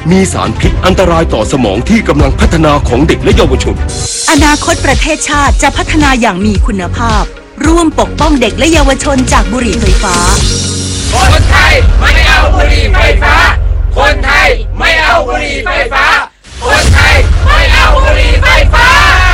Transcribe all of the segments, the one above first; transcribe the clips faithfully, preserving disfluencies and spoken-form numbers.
มีสารพิษอันตรายต่อสมองที่กำลังพัฒนาของเด็กและเยาวชนอนาคตประเทศชาติจะพัฒนาอย่างมีคุณภาพร่วมปกป้องเด็กและเยาวชนจากบุหรี่ไฟฟ้าคนไทยไม่เอาบุหรี่ไฟฟ้าคนไทยไม่เอาบุหรี่ไฟฟ้าคนไทยไม่เอาบุหรี่ไฟฟ้า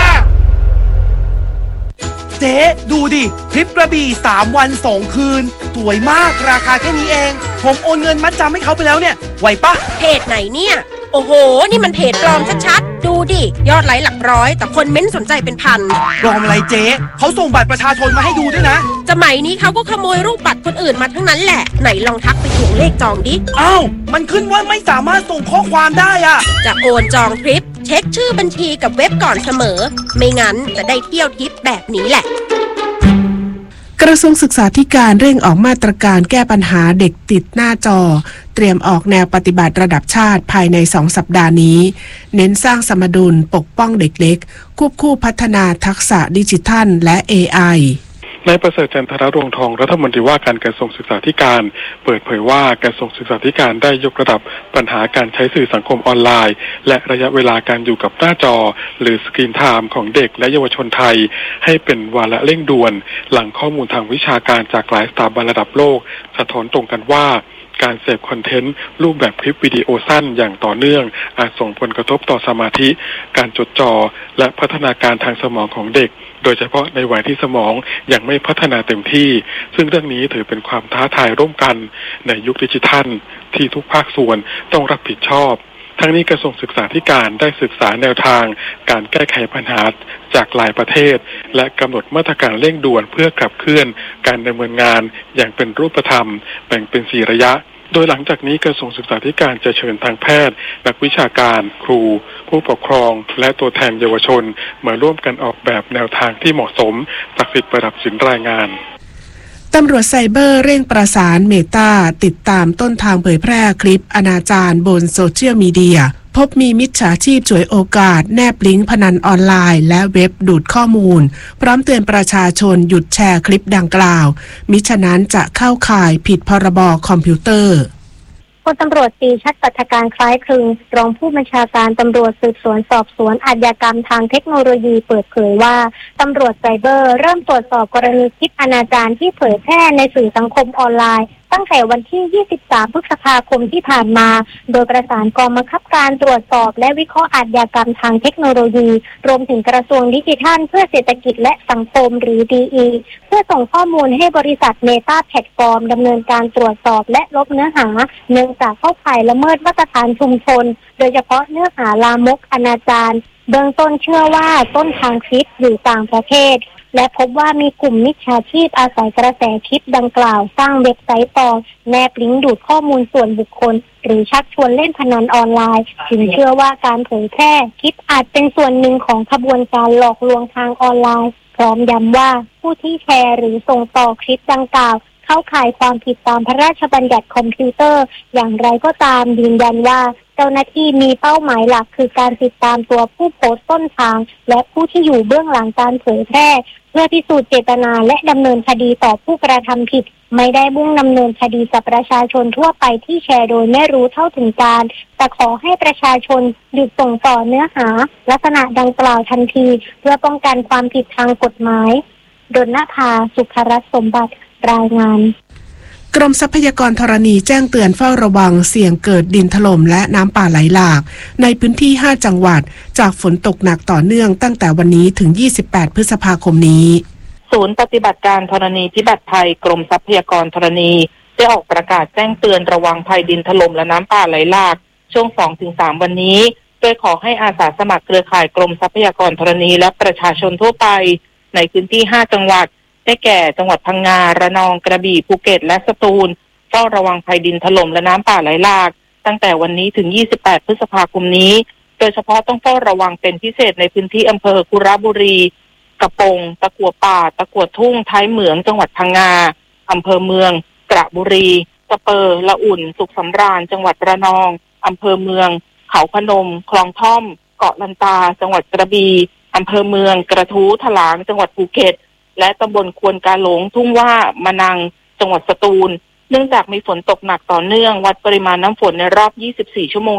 เจ๊ดูดิทริปกระบี่สามวันสองคืนสวยมากราคาแค่นี้เองผมโอนเงินมัดจำให้เขาไปแล้วเนี่ยไหวปะเพจไหนเนี่ยโอ้โหนี่มันเพจปลอมชัดๆดูดิยอดไลค์หลักร้อยแต่คนเม้นสนใจเป็นพันปลอมอะไรเจ๊เขาส่งบัตรประชาชนมาให้ดูด้วยนะสมัยนี้เขาก็ขโมยรูปบัตรคนอื่นมาทั้งนั้นแหละไหนลองทักไปทวงเลขจองดิอ้าวมันขึ้นว่าไม่สามารถส่งข้อความได้อะจะโอนจองทริปเช็คชื่อบัญชีกับเว็บก่อนเสมอไม่งั้นจะได้เที่ยวทริปแบบนี้แหละกระทรวงศึกษาธิการเร่งออกมาตรการแก้ปัญหาเด็กติดหน้าจอเตรียมออกแนวปฏิบัติระดับชาติภายในสองสัปดาห์นี้เน้นสร้างสมดุลปกป้องเด็กเล็กควบคู่พัฒนาทักษะดิจิทัลและ เอ ไอนายประเสริฐจันทรรวงศ์ทองรัฐมนตรีว่าการกระทรวงศึกษาธิการเปิดเผยว่ากระทรวงศึกษาธิการได้ยกระดับปัญหาการใช้สื่อสังคมออนไลน์และระยะเวลาการอยู่กับหน้าจอหรือสกรีนไทม์ของเด็กและเยาวชนไทยให้เป็นวาระเร่งด่วนหลังข้อมูลทางวิชาการจากหลายสถาบันระดับโลกสะท้อนตรงกันว่าการเสพคอนเทนต์รูปแบบคลิปวิดีโอสั้นอย่างต่อเนื่องอาจส่งผลกระทบต่อสมาธิการจดจ่อและพัฒนาการทางสมองของเด็กโดยเฉพาะในวัยที่สมองยังไม่พัฒนาเต็มที่ซึ่งเรื่องนี้ถือเป็นความท้าทายร่วมกันในยุคดิจิทัลที่ทุกภาคส่วนต้องรับผิดชอบทั้งนี้กระทรวงศึกษาธิการได้ศึกษาแนวทางการแก้ไขปัญหาจากหลายประเทศและกำหนดมาตรการเร่งด่วนเพื่อขับเคลื่อนการดำเนินงานอย่างเป็นรูปธรรมแบ่งเป็นสี่ระยะโดยหลังจากนี้กระทรวงศึกษาธิการจะเชิญทางแพทย์นักวิชาการครูผู้ปกครองและตัวแทนเยาวชนมาร่วมกันออกแบบแนวทางที่เหมาะสมศักดิ์สิทธิ์ประดับสินรายงานตำรวจไซเบอร์เร่งประสานเมตาติดตามต้นทางเผยแพร่คลิปอนาจารบนโซเชียลมีเดียพบมีมิจฉาชีพฉวยโอกาสแนบลิงก์พนันออนไลน์และเว็บดูดข้อมูลพร้อมเตือนประชาชนหยุดแชร์คลิปดังกล่าวมิฉะนั้นจะเข้าข่ายผิดพรบคอมพิวเตอร์พลตำรวจตรีชัดปัทการคล้ายคลึงรองผู้บัญชาการตำรวจสืบสวนสอบสวนอาชญากรรมทางเทคโนโลยีเปิดเผยว่าตำรวจไซเบอร์เริ่มตรวจสอบกรณีคลิปอนาจารที่เผยแพร่ในสื่อสังคมออนไลน์ตั้งแต่วันที่ยี่สิบสามพฤษภาคมที่ผ่านมาโดยประสานกองบังคับการตรวจสอบและวิเคราะห์อาชญากรรมทางเทคโนโลยีรวมถึงกระทรวงดิจิทัลเพื่อเศรษฐกิจและสังคมหรือ ดี อี เพื่อส่งข้อมูลให้บริษัทเมตาแพลตฟอร์มดำเนินการตรวจสอบและลบเนื้อหาเนื่องจากเข้าข่ายละเมิดมาตรฐานชุมชนโดยเฉพาะเนื้อหาลามกอนาจารเบื้องต้นเชื่อว่าต้นทางคลิปอยู่ต่างประเทศและพบว่ามีกลุ่มมิจฉาชีพอาศัยกระแสคลิปดังกล่าวสร้างเว็บไซต์ปลอมแนบลิงก์ดูดข้อมูลส่วนบุคคลหรือชักชวนเล่นพนันออนไลน์จึงเชื่อว่าการเผยแพร่คลิปอาจเป็นส่วนหนึ่งของขบวนการหลอกลวงทางออนไลน์พร้อมย้ำว่าผู้ที่แชร์หรือส่งต่อคลิปดังกล่าวเข้าข่ายความผิดตามพระราชบัญญัติคอมพิวเตอร์อย่างไรก็ตามยืนยันว่าเจ้าหน้าที่มีเป้าหมายหลักคือการติดตามตัวผู้โพสต์ต้นทางและผู้ที่อยู่เบื้องหลังการเผยแพร่เพื่อพิสูจน์เจตนาและดำเนินคดีต่อผู้กระทำผิดไม่ได้มุ่งดำเนินคดีกับประชาชนทั่วไปที่แชร์โดยไม่รู้เท่าถึงการแต่ขอให้ประชาชนหยุดส่งต่อเนื้อหาลักษณะดังกล่าวทันทีเพื่อป้องกันความผิดทางกฎหมายดลนภาสุขรัตน์สมบัติรายงานกรมทรัพยากรธรณีแจ้งเตือนเฝ้าระวังเสี่ยงเกิดดินถล่มและน้ำป่าไหลหลากในพื้นที่ห้าจังหวัดจากฝนตกหนักต่อเนื่องตั้งแต่วันนี้ถึงยี่สิบแปดพฤษภาคมนี้ศูนย์ปฏิบัติการธรณีพิบัติภัยกรมทรัพยากรธรณีได้ออกประกาศแจ้งเตือนระวังภัยดินถล่มและน้ำป่าไหลหลากช่วง สองถึงสาม วันนี้โดยขอให้อาสาสมัครเครือข่ายกรมทรัพยากรธรณีและประชาชนทั่วไปในพื้นที่ห้าจังหวัดได้แก่จังหวัดพังงาระนองกระบี่ภูเก็ตและสตูลเฝ้าระวังภัยดินถล่มและน้ำป่าไหลหลากตั้งแต่วันนี้ถึงยี่สิบแปดพฤษภาคมนี้โดยเฉพาะต้องเฝ้าระวังเป็นพิเศษในพื้นที่อำเภอกุระบุรีกระปงตะกั่วป่าตะกั่วทุ่งท้ายเหมืองจังหวัดพังงาอำเภอเมืองกระบุรีสะเปอละอุ่นสุขสำราญจังหวัดระนองอำเภอเมืองเขาพนมคลองท่อมเกาะลันตาจังหวัดกระบี่อำเภอเมืองกระทู้ถลางจังหวัดภูเก็ตและตำบลควนกาหลงทุ่งว่ามะนังจังหวัดสตูลเนื่องจากมีฝนตกหนักต่อเนื่องวัดปริมาณน้ำฝนในรอบยี่สิบสี่ชั่วโมง